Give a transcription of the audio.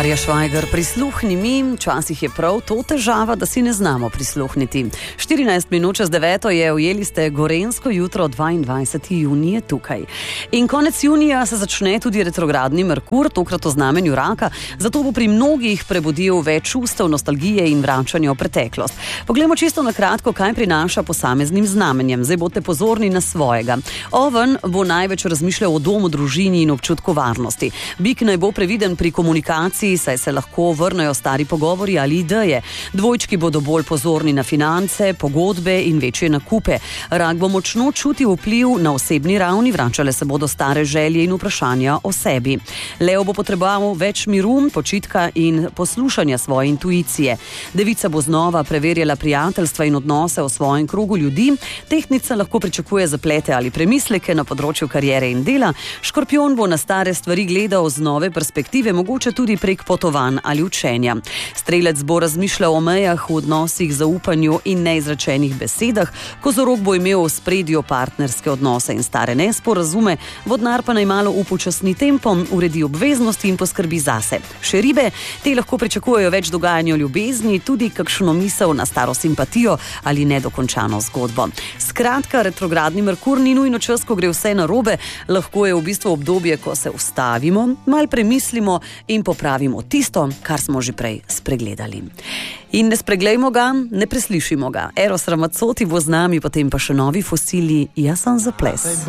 Darja Švajger, prisluhni mi, včasih je prav to težava, da si ne znamo prisluhniti. 14 minut čez 9 je, ujeli ste gorensko jutro, 22. junije tukaj. In konec junija se začne tudi retrogradni Merkur, tokrat v znamenju raka, zato bo pri mnogih prebudil več čustev, nostalgije in vračanja v preteklost. Poglejmo čisto na kratko, kaj prinaša posameznim znamenjem. Zdaj boste pozorni na svojega. Oven bo največ razmišljal o domu, družini in občutku varnosti. Bik naj bo previden pri komunikaciji, saj se lahko vrnejo stari pogovori ali ideje. Dvojčki bodo bolj pozorni na finance, pogodbe in večje nakupe. Rak bo močno čutil vpliv na osebni ravni, vračale se bodo stare želje in vprašanja o sebi. Leo bo potreboval več miru, počitka in poslušanja svoje intuicije. Devica bo znova preverjala prijateljstva in odnose v svojem krogu ljudi. Tehtnica lahko pričakuje zaplete ali premisleke na področju kariere in dela. Škorpijon bo na stare stvari gledal z nove perspektive, mogoče tudi prek potovanj ali učenja. Strelec bo razmišljal o mejah v odnosih, zaupanju in neizrečenih besedah. Kozorog bo imel v spredju partnerske odnose in stare nesporazume. Vodnar pa naj malo upočasni tempom, uredi obveznosti in poskrbi zase. Še ribe, te lahko pričakujejo več dogajanja v ljubezni, tudi kakšno misel na staro simpatijo ali nedokončano zgodbo. Skratka, retrogradni Merkur ni nujno čas, ko gre vse narobe, lahko je v bistvu obdobje, ko se ustavimo, malo premislimo in popravimo tisto, kar smo že prej spregledali. In ne spreglejmo ga, ne preslišimo ga. Eros Ramazzotti bo z nami, potem pa še novi fosili, jaz sem za ples.